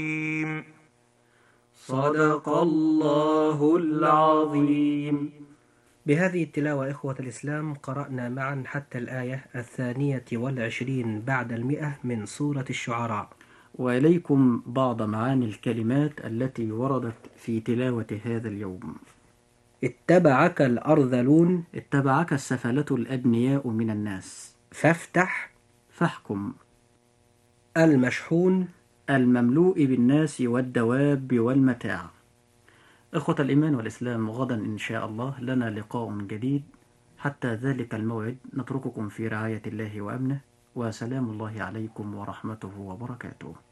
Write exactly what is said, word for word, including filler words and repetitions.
صدق الله العظيم. بهذه التلاوة إخوة الإسلام قرأنا معا حتى الآية الثانية والعشرين بعد المئة من سورة الشعراء. وإليكم بعض معاني الكلمات التي وردت في تلاوة هذا اليوم. اتبعك الأرذلون، اتبعك السفلة الأدنياء من الناس. فافتح، فاحكم. المشحون، المملوء بالناس والدواب والمتاع. إخوة الإيمان والإسلام، غدا إن شاء الله لنا لقاء جديد. حتى ذلك الموعد نترككم في رعاية الله وأمنه، وسلام الله عليكم ورحمته وبركاته.